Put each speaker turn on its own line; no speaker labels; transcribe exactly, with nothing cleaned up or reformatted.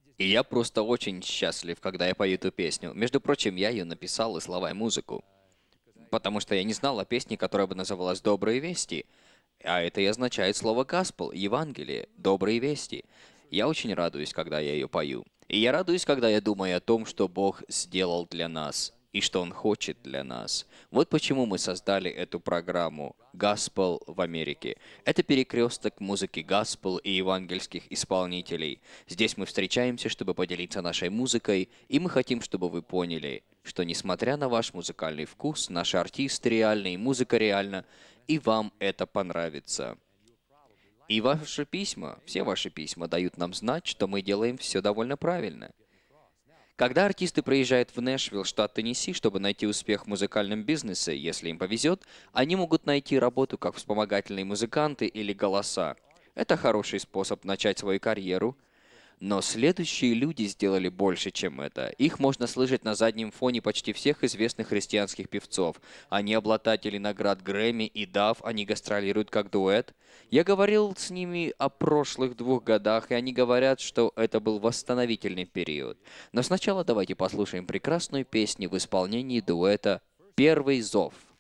И я просто очень счастлив, когда я пою эту песню. Между прочим, я ее написал и слова, и музыку. Потому что я не знал о песне, которая бы называлась «Добрые вести». А это и означает слово «gospel», «Евангелие», «Добрые вести». Я очень радуюсь, когда я ее пою. И я радуюсь, когда я думаю о том, что Бог сделал для нас и что Он хочет для нас. Вот почему мы создали эту программу «Gospel в Америке». Это перекресток музыки gospel и евангельских исполнителей. Здесь мы встречаемся, чтобы поделиться нашей музыкой, и мы хотим, чтобы вы поняли, что несмотря на ваш музыкальный вкус, наши артисты реальные, музыка реальна, и вам это понравится. И ваши письма, все ваши письма дают нам знать, что мы делаем все довольно правильно. Когда артисты приезжают в Нэшвилл, штат Теннесси, чтобы найти успех в музыкальном бизнесе, если им повезет, они могут найти работу как вспомогательные музыканты или голоса. Это хороший способ начать свою карьеру, но следующие люди сделали больше, чем это. Их можно слышать на заднем фоне почти всех известных христианских певцов. Они обладатели наград Грэмми и Дав, они гастролируют как дуэт. Я говорил с ними о прошлых двух годах, и они говорят, что это был восстановительный период. Но сначала давайте послушаем прекрасную песню в исполнении дуэта «Первый зов».